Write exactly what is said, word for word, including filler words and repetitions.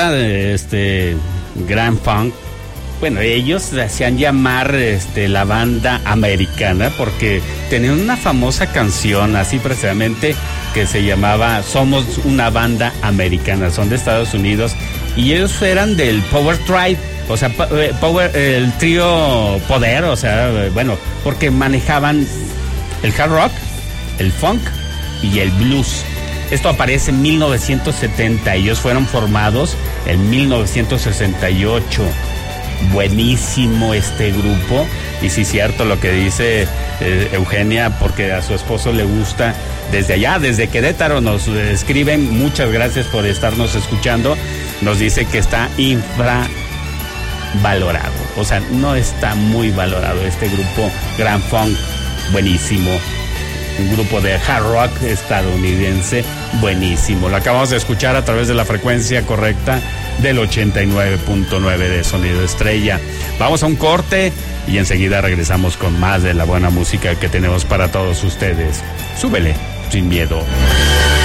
Este Grand Funk, bueno, ellos se hacían llamar este, la banda americana porque tenían una famosa canción así precisamente que se llamaba Somos una banda americana, son de Estados Unidos y ellos eran del Power Tribe, o sea, Power, el trío Poder, o sea, bueno, porque manejaban el hard rock, el funk y el blues. Esto aparece en mil novecientos setenta, ellos fueron formados en mil novecientos sesenta y ocho. Buenísimo este grupo, y sí, cierto lo que dice eh, Eugenia, porque a su esposo le gusta desde allá, desde Querétaro nos escriben, muchas gracias por estarnos escuchando, nos dice que está infravalorado, o sea, no está muy valorado este grupo Grand Funk, buenísimo. Un grupo de hard rock estadounidense buenísimo. Lo acabamos de escuchar a través de la frecuencia correcta del ochenta y nueve punto nueve de Sonido Estrella. Vamos a un corte y enseguida regresamos con más de la buena música que tenemos para todos ustedes. Súbele sin miedo.